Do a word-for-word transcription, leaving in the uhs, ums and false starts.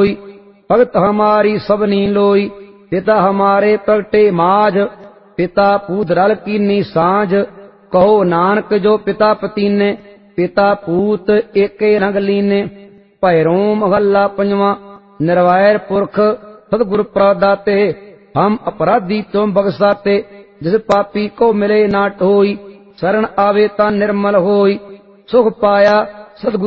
होई। भगत हमारी सबनी लोई, पिता हमारे प्रगटे माज। पिता पूत रल कीनी सांझ, कहो नानक जो पिता पतीने। पिता पूत एके रंग लीने, भैरों महला पंजवा। निर्वैर पुरख सतगुर प्रदाते, हम अपराधी तुम बख्शाते। जिस पापी को मिले ना टोई, शरण आवे ता निर्मल होई। सुख पाया सतगुरु